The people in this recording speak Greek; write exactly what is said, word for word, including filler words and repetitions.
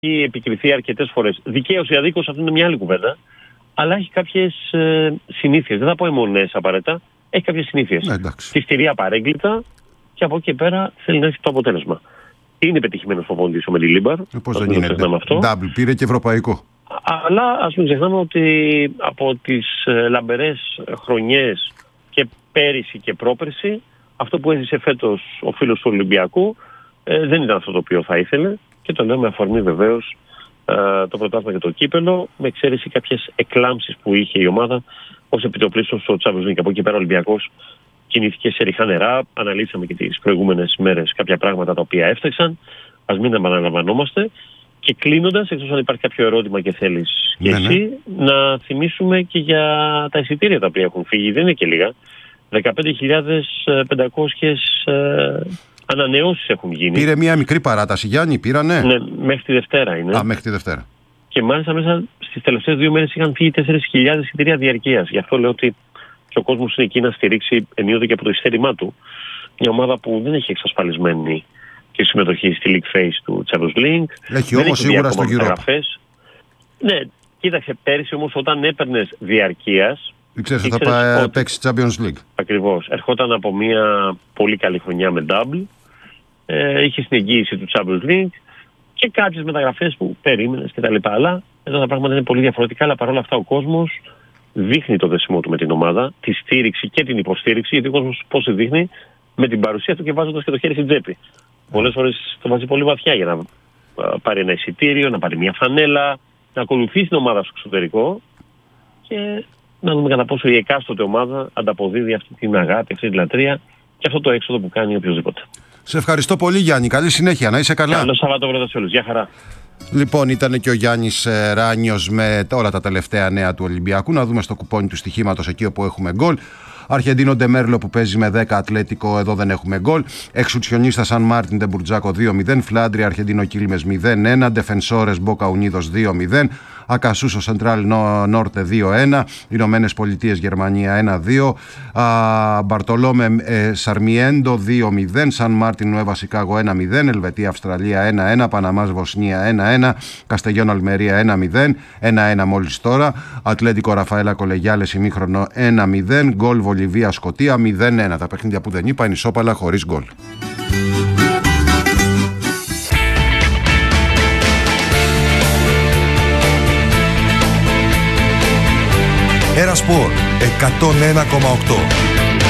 έχει επικριθεί αρκετές φορές. Δικαίως ή αδίκως, αυτή είναι μια άλλη κουβέντα. Αλλά έχει κάποιες ε, συνήθειες. Δεν θα πω αιμονές απαραίτητα. Έχει κάποιες συνήθειες. Ναι, τη στηρεί απαρέγκλητα και από εκεί και πέρα θέλει να έχει το αποτέλεσμα. Είναι πετυχημένος προπονητής ο Μεντιλίμπαρ. Πώς δεν είναι. Double, πήρε και ευρωπαϊκό. Αλλά ας μην ξεχνάμε ότι από τις ε, λαμπερές χρονιές και πέρυσι και πρόπερσι, αυτό που έζησε φέτος ο φίλος του Ολυμπιακού ε, δεν ήταν αυτό το οποίο θα ήθελε. Και το λέω με αφορμή βεβαίως ε, το πρωτάθλημα και το κύπελο, με εξαίρεση κάποιες εκλάμψεις που είχε η ομάδα ως επιτοπλίστων στο Champions League. Από εκεί πέρα ο Ολυμπιακός κινήθηκε σε ριχά νερά. Αναλύσαμε και τις προηγούμενες μέρες κάποια πράγματα τα οποία έφταξαν. Ας μην επαναλαμβανόμαστε. Και κλείνοντας, εκτός αν υπάρχει κάποιο ερώτημα και θέλεις και ναι, εσύ, ναι. να θυμίσουμε και για τα εισιτήρια τα οποία έχουν φύγει. Δεν είναι και λίγα. δεκαπέντε χιλιάδες πεντακόσιες ε, ανανεώσεις έχουν γίνει. Πήρε μια μικρή παράταση, Γιάννη, πήρανε. Ναι, μέχρι τη Δευτέρα είναι. Α, μέχρι τη Δευτέρα. Και μάλιστα μέσα στις τελευταίες δύο μέρες είχαν φύγει τέσσερις χιλιάδες εισιτήρια διαρκείας. Γι' αυτό λέω ότι και ο κόσμος είναι εκεί να στηρίξει ενίοτε και από το ειστέρημά του μια ομάδα που δεν έχει εξασφαλισμένη τη συμμετοχή στη League Phase του Champions League. Έχει όμως σίγουρα στο Europa. Ναι, κοίταξε, πέρυσι όμως όταν έπαιρνες διαρκείας, ήξερες ότι θα παίξει Champions League. Ακριβώς. Ερχόταν από μια πολύ καλή χρονιά με double, ε, είχε στην εγγύηση του Champions League και κάποιες μεταγραφές που περίμενες κτλ. Αλλά εδώ τα πράγματα είναι πολύ διαφορετικά, αλλά παρόλα αυτά ο κόσμος δείχνει το δεσμό του με την ομάδα, τη στήριξη και την υποστήριξη, γιατί ο κόσμος πώς τη δείχνει, με την παρουσία του και βάζοντας και το χέρι στην τσέπη. Πολλές φορές το βάζει πολύ βαθιά για να πάρει ένα εισιτήριο, να πάρει μια φανέλα, να ακολουθήσει την ομάδα στο εξωτερικό και να δούμε κατά πόσο η εκάστοτε ομάδα ανταποδίδει αυτή την αγάπη, αυτή τη λατρεία και αυτό το έξοδο που κάνει οποιοδήποτε. Σε ευχαριστώ πολύ, Γιάννη. Καλή συνέχεια. Να είσαι καλά. Καλό Σαββατόβραδο σε όλους. Γεια χαρά. Λοιπόν, ήταν και ο Γιάννης Ράνιος με όλα τα τελευταία νέα του Ολυμπιακού. Να δούμε στο κουπόνι του στοιχήματος εκεί όπου έχουμε γκολ. Αρχεντίνο Ντεμέρλο που παίζει με δέκα, Ατλέτικο, εδώ δεν έχουμε γκολ. Εξουτσιονίστα Σαν Μάρτιν Ντεμπουρτζάκο δύο μηδέν. Φλάντρια Αρχεντίνο Κίλμες μηδέν ένα. Ντεφενσόρες Μπόκα Ουνίδος δύο μηδέν. Ακασούσο Σεντράλ Νόρτε δύο ένα. Ηνωμένες Πολιτείες Γερμανία ένα δύο. Μπαρτολόμε ε, Σαρμιέντο δύο μηδέν. Σαν Μάρτιν Νουέβα Σικάγο ένα μηδέν. Ελβετία Αυστραλία ένα ένα. Παναμάς Βοσνία ένα ένα. Καστεγιόν Αλμερία ένα μηδέν. ένα ένα μόλις τώρα. Ατλέτικο Ραφαέλα Κολεγιάλες ημίχρονο ένα μηδέν. Γκολ Βολιβία Σκωτία μηδέν ένα. Τα παιχνίδια που δεν είπα είναι ισόπαλα χωρίς γκολ. Ένα Σπορ εκατόν ένα κόμμα οκτώ.